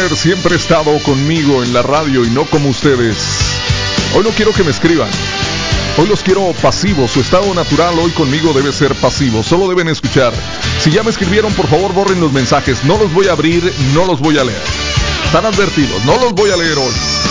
haber siempre estado conmigo en la radio y no como ustedes. Hoy no quiero que me escriban. Hoy los quiero pasivos. Su estado natural hoy conmigo debe ser pasivo. Solo deben escuchar. Si ya me escribieron, por favor borren los mensajes. No los voy a abrir, no los voy a leer. Están advertidos, no los voy a leer hoy.